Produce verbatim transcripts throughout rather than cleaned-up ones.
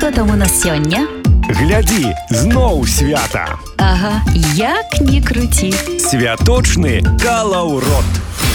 Што там у нас сёння? Глядзі, зноў свята. Ага, як не круці. Святочны калаўрот.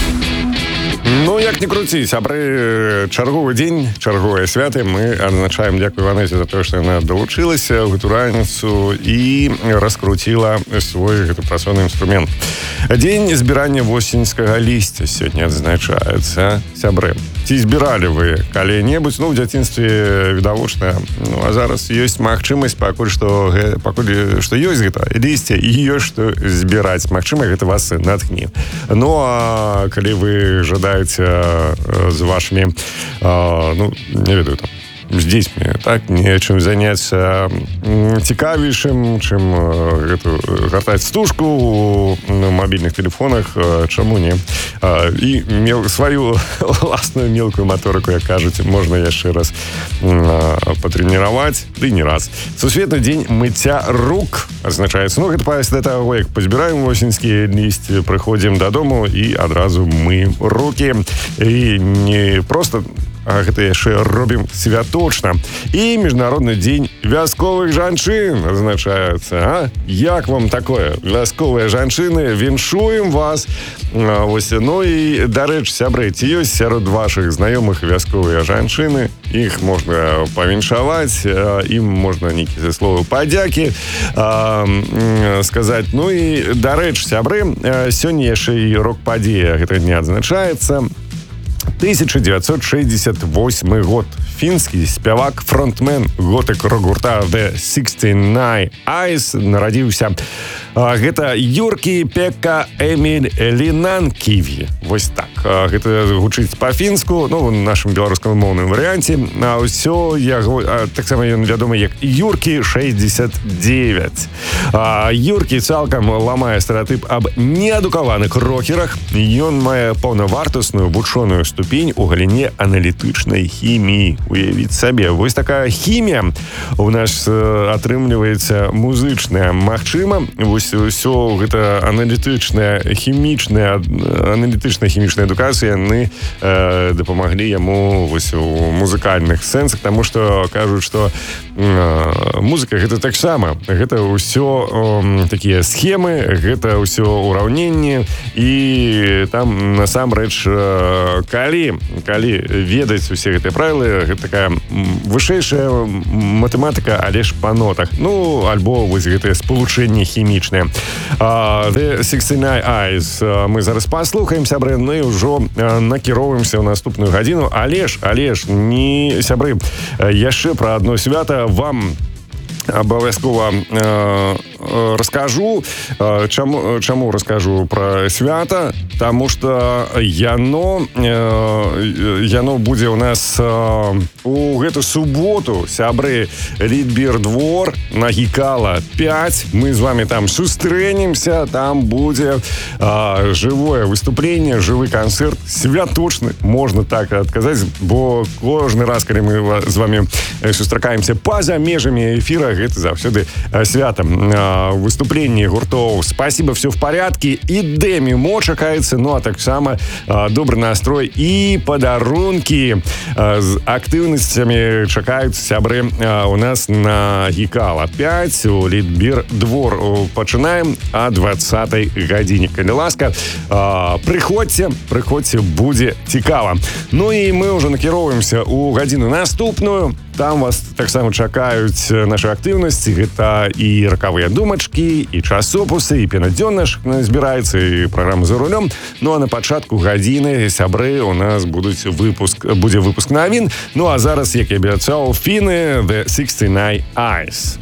Ну, як не круці, сябры, чарговы дзень, чарговыя святы мы адзначаем. Дзякуй Ванесе за тое, што яна далучылася ў гэту раніцу і раскруціла свой гэты працоўны інструмент. Дзень збірання восеньскага лісця сёння адзначаецца. Сябры, ці збіралі вы калі-небудзь? Ну, ў дзяцінстве відавочна. Ну, а зараз ёсць магчымасць, пакуль што, пакуль што ёсць гэта лісце і ёсць што збіраць. Магчыма, гэта вас натхне. Ну, а калі вы жадаеце з вашими, э, ну, не ведаю, там, з дзецьмі, так, нечым заняцца цікавейшым, чым э, эту, гартаць стужку ў мабільных тэлефонах, э, чаму не? Э, і мел, сваю власную мелкую маторыку, як кажуць, можна яшчэ раз э, патрэніраваць, ды не раз. Сусветны дзень мыцця рук азначаецца. Ну, гэта пасля таго, як пазбіраем восеньскія лісці, прыходзім дадому і адразу мыем рукі. І не проста, а гэта яшчэ робім святочна. І міжнародны дзень вясковых жанчын азначаецца. А? Як вам такое? Вясковыя жанчыны, віншуем вас. А, вось, ну і, дарэчы, сябры, ці ёсць сярод вашых знаёмых вясковыя жанчыны? Іх можна павіншаваць, ім можна нейкія словы падзякі а, сказаць. Ну і, дарэчы, сябры, сёння яшчэ і рок-падзея гэта дня адзначаецца. тысяча девятьсот шестьдесят восьмы год. Фінскі спявак, фронтмен готык рок-гурта The sixty-nine Eyes нарадзіўся. Гэта Юркі Пекка Эміль Лінанківі. Вось так. Гэта гучыць па-фінску, ну, в нашым беларускамоўным варыянце. А ўсё яго, таксама ён вядомы як Юркі шэсцьдзесят девять. Юркі цалкам ламае стэрэатып аб неадукаваных рокерах. Ён мае паўнавартасную вучоную ступень у галіне аналітычнай хіміі. Уявіць сабе, вось такая хімія у нас атрымліваецца музычная. Магчыма, вось усё гэта аналітычная хімічная аналітычная хімічная адукацыя яны э, дапамаглі яму вось у музыкальных сэнсах, таму што кажуць, што э, музыка гэта таксама, гэта ўсё э, такія схемы, гэта ўсё ўраўненні, і там насамрэч э, калі калі ведаць усе гэтыя правілы, гэта такая вышэйшая матэматыка, але ж па нотах. Ну, альбо вось гэтае спалучэнне хімічнае. Uh, The sixty-nine Eyes uh, мы зараз паслухаем, сябры, ну і ўжо uh, накіроўваемся ў наступную гадзіну. Але ж, але ж, не, сябры, uh, яшчэ пра адно свята вам абавязкова э, раскажу. Э, чаму, чаму раскажу пра свята? Таму што яно э, яно будзе ў нас э, у гэту суботу, сябры, Літбір двор на Гікала пяць. Мы з вами там сустрэнемся, там будзе э, жывое выступленне, жывы канцэрт, святочны, можна так адказаць, бо кожны раз, калі мы з вами сустракаемся па-за межамі эфіра, гэта заўсёды свята. Выступленні гуртоў «Спасибо, все в порядке» і Дэмі Мо чакаецца, ну а таксама добры настрой і падарункі з актыўнасцямі чакаюць сябры у нас на Гікала пяць у Літбір двор. Пачынаем о двадцатай гадзіне. Калі ласка, прыходзьце, прыходзьце, будзе цікава. Ну і мы ўжо накіроўваемся ў гадзіну наступную. Там вас таксама чакаюць нашы актыўнасці. Гэта і ракавыя думачкі, і часопусы, і пенадзённа збіраецца, і праграма «За рулём». Ну а на пачатку гадзіны, сябры, у нас будуць выпуск, будзе выпуск навін. Ну а зараз, як я абяцаў, фіны The sixty-nine Eyes.